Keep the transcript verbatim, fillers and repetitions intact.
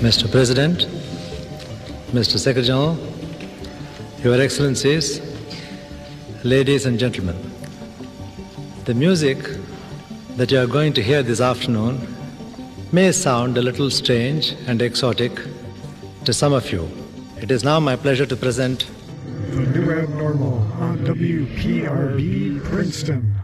Mister President, Mister Secretary General, Your Excellencies, ladies and gentlemen, the music that you are going to hear this afternoon may sound a little strange and exotic to some of you. It is now my pleasure to present The New Abnormal on W P R B Princeton.